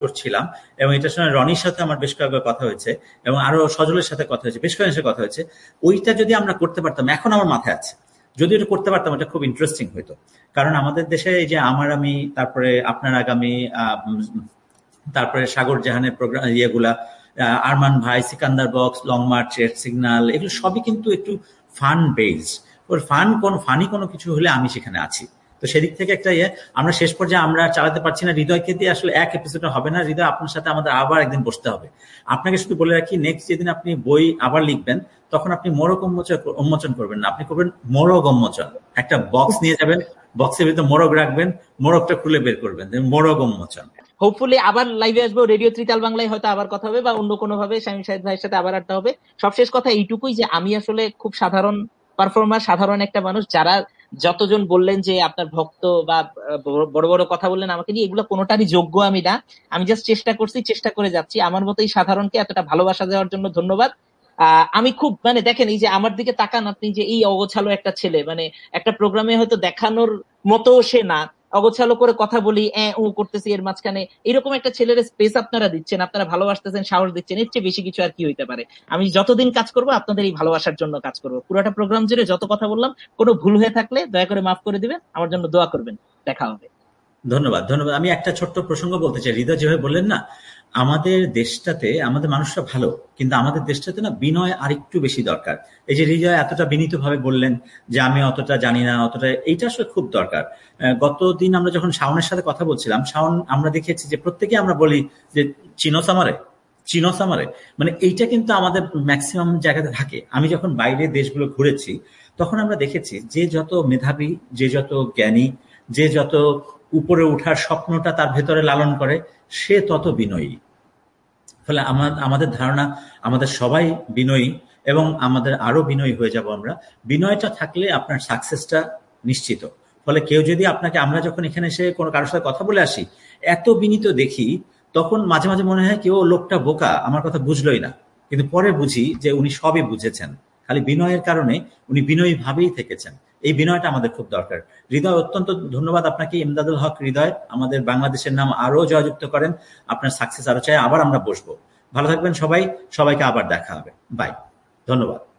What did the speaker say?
করছিলাম, এবং এটার সময় রনির সাথে আমার বেশ কয়েকবার কথা হয়েছে এবং আরো সজলের সাথে কথা হয়েছে, বেশ কয়েকের সাথে কথা হয়েছে। ওইটা যদি আমরা করতে পারতাম, এখন আমার মাথায় আছে, যদি এটা করতে পারতাম এটা খুব ইন্টারেস্টিং হইতো। কারণ আমাদের দেশে এই যে আমার আমি, তারপরে আপনার আগামী, তারপরে সাগর জাহানের প্রোগ্রাম, ইয়েগুলা, আরমান ভাই, Sikandar box, long March, red signal, এগুলো সবই কিন্তু একটু ফান বেসড। ওর ফানি কোনো কিছু হলে আমি সেখানে আছি। তো সেদিক থেকে একটা আমরা শেষ পর্যায়ে আমরা চালাতে পারছি না, হৃদয়কে দিয়ে আসলে এক এপিসোডে হবে না। হৃদয়, আপনার সাথে আমাদের আবার একদিন বসতে হবে। আপনাকে শুধু বলে রাখি, নেক্সট যেদিন আপনি বই আবার লিখবেন, তখন আপনি মোড়ক উন্মোচন করবেন না, আপনি করবেন মোড়ক উন্মোচন। একটা বক্স নিয়ে যাবেন, বক্সের ভিতরে মোড়ক রাখবেন, মোড়কটা খুলে বের করবেন, মোড়ক উন্মোচন। হোপফুলি আবার লাইভে আসবো, রেডিও ত্রিতাল বাংলায় হয়তো আবার কথা হবে, বা অন্য কোনো ভাবে শামীম শাহিদ ভাইয়ের সাথে আবার আড্ডা হবে। সবশেষ কথা এইটুকুই যে আমি আসলে খুব সাধারণ পারফর্মার, সাধারণ একটা মানুষ। যারা যতজন বললেন যে আপনার ভক্ত বা বড় বড় কথা বললেন আমাকে নিয়ে, এগুলো কোনোটারই যোগ্য আমি না। আমি জাস্ট চেষ্টা করছি, চেষ্টা করে যাচ্ছি। আমার মতো এই সাধারণকে এতটা ভালোবাসা দেওয়ার জন্য ধন্যবাদ। আমি খুব দেখেন, এই যে আমার দিকে তাকান আপনি, যে এই অগোছালো একটা ছেলে, একটা প্রোগ্রামে হয়তো দেখানোর মতো সে না, অগোছালো করে কথা বলি, ও করতেছি, এর মাঝখানে এরকম একটা ছেলের স্পেস আপনারা দিচ্ছেন, আপনারা ভালোবাসতেছেন, সাহস দিচ্ছেন, এর চেয়ে বেশি কিছু আর কি হইতে পারে। আমি যতদিন কাজ করব আপনাদের এই ভালোবাসার জন্য কাজ করব। পুরোটা প্রোগ্রাম জুড়ে যত কথা বললাম, কোনো ভুল হয়ে থাকলে দয়া করে মাফ করে দিবেন, আমার জন্য দোয়া করবেন। দেখা হবে। ধন্যবাদ, ধন্যবাদ। আমি একটা ছোট্ট প্রসঙ্গ বলতে চাই। হৃদয় যেভাবে বললেন না, আমাদের দেশটাতে আমাদের মানুষরা ভালো, কিন্তু আমাদের দেশটাতে না বিনয় আরেকটু বেশি দরকার। এই যে হৃদয় এতটা বিনীত ভাবে বললেন যে আমি অতটা জানি না, অতটা, এইটা আসলে খুব দরকার। গতদিন আমরা যখন শাওনের সাথে কথা বলছিলাম, শাওন, আমরা দেখেছি যে প্রত্যেকে আমরা বলি যে চিনোস আমারে, চিনোস আমারে, মানে এইটা কিন্তু আমাদের ম্যাক্সিমাম জায়গাতে থাকে। আমি যখন বাইরে দেশগুলো ঘুরেছি, তখন আমরা দেখেছি যে যত মেধাবী, যে যত জ্ঞানী, যে যত উপরে উঠার স্বপ্নটা তার ভেতরে লালন করে, সে তত বিনয়ী। ফলে আমাদের ধারণা আমাদের সবাই বিনয়ী, এবং আমাদের আরো বিনয়ী হয়ে যাব আমরা। বিনয়টা থাকলে আপনার সাকসেসটা নিশ্চিত। ফলে কেউ যদি আপনাকে, আমরা যখন এখানে এসে কোনো কারোর সাথে কথা বলে আসি, এত বিনীত দেখি, তখন মাঝে মাঝে মনে হয় কেউ লোকটা বোকা, আমার কথা বুঝলোই না। কিন্তু পরে বুঝি যে উনি সবই বুঝেছেন, খালি বিনয়ের কারণে উনি বিনয়ী ভাবেই থেকেছেন। এই বিনয়টা আমাদের খুব দরকার। হৃদয়, অত্যন্ত ধন্যবাদ আপনাকে। ইমদাদুল হক হৃদয়, আমাদের বাংলাদেশের নাম আরো জয়যুক্ত করেন। আপনার সাকসেস আরো চাই। আবার আমরা বসবো। ভালো থাকবেন সবাই, সবাইকে আবার দেখা হবে। বাই, ধন্যবাদ।